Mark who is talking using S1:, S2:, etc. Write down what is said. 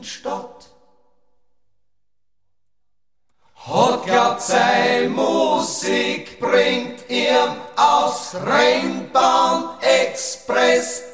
S1: Innenstadt. Hat glaubt, sei Musik bringt ihm aus Rheinbahn Express